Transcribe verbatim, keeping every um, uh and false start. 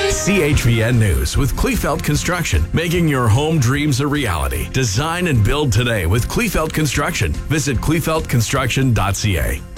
C H V N News with Kleefeld Construction, making your home dreams a reality. Design and build today with Kleefeld Construction. Visit Kleefeld Construction dot C A.